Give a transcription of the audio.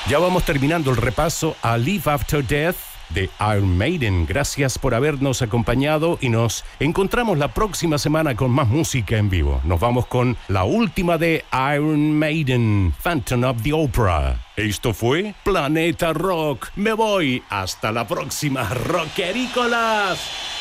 Ya vamos terminando el repaso a Live After Death de Iron Maiden. Gracias por habernos acompañado y nos encontramos la próxima semana con más música en vivo. Nos vamos con la última de Iron Maiden, Phantom of the Opera. Esto fue Planeta Rock. Me voy. Hasta la próxima, rockerícolas.